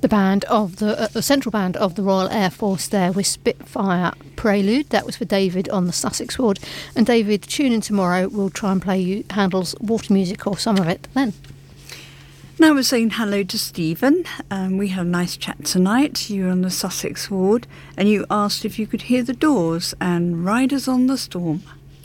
The band of the central band of the Royal Air Force there with Spitfire Prelude. That was for David on the Sussex Ward. And David, tune in tomorrow. We'll try and play you Handel's Water Music or some of it then. Now we're saying hello to Stephen. We had a nice chat tonight. You were on the Sussex Ward and you asked if you could hear the Doors and Riders on the Storm.